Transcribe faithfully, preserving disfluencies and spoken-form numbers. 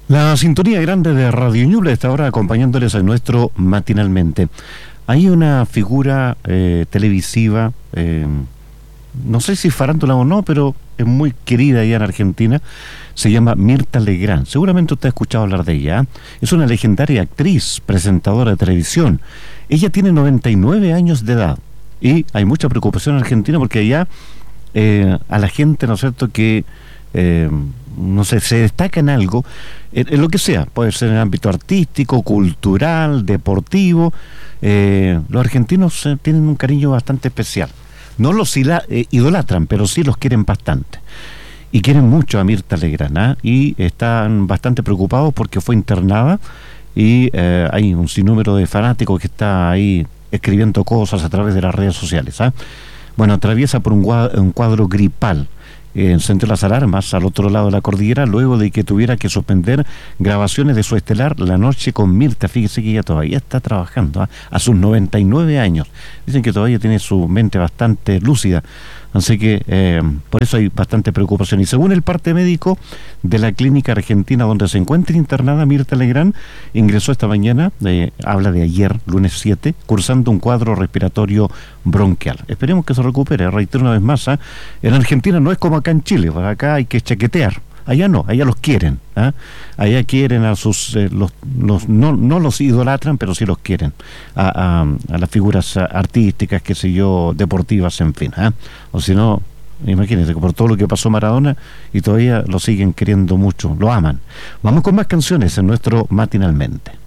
La sintonía grande de Radio Ñuble está ahora acompañándoles a nuestro matinalmente. Hay una figura eh, televisiva, eh, no sé si farándula o no, pero es muy querida allá en Argentina. Se llama Mirta Legrand. Seguramente usted ha escuchado hablar de ella. ¿eh? Es una legendaria actriz, presentadora de televisión. Ella tiene noventa y nueve años de edad y hay mucha preocupación en Argentina porque allá eh, a la gente, ¿no es cierto?, que eh, no sé, se destaca en algo, en, en lo que sea, puede ser en el ámbito artístico, cultural, deportivo. Eh, los argentinos eh, tienen un cariño bastante especial. No los ila, eh, idolatran, pero sí los quieren bastante. Y quieren mucho a Mirta Legrand, ¿eh? Y están bastante preocupados porque fue internada y eh, hay un sinnúmero de fanáticos que está ahí escribiendo cosas a través de las redes sociales. ¿eh? Bueno, atraviesa por un cuadro, un cuadro gripal. Eh, encendió las alarmas al otro lado de la cordillera luego de que tuviera que suspender grabaciones de su estelar La Noche con Mirta. Fíjese que ella todavía está trabajando ¿eh? a sus noventa y nueve años. Dicen que todavía tiene su mente bastante lúcida, así que eh, por eso hay bastante preocupación. Y según el parte médico de la clínica argentina donde se encuentra internada Mirta Legrand, ingresó esta mañana, eh, habla de ayer, lunes siete, cursando un cuadro respiratorio bronquial. Esperemos que se recupere. Reitero una vez más, ¿eh? en Argentina no es como acá en Chile, para acá hay que chaquetear. Allá no, allá los quieren, ¿eh? allá quieren a sus, eh, los, los, no, no los idolatran, pero sí los quieren, a, a, a las figuras artísticas, qué sé yo, deportivas, en fin, ¿eh? o si no, imagínense, por todo lo que pasó Maradona, y todavía lo siguen queriendo mucho, lo aman. Vamos con más canciones en nuestro Matinalmente.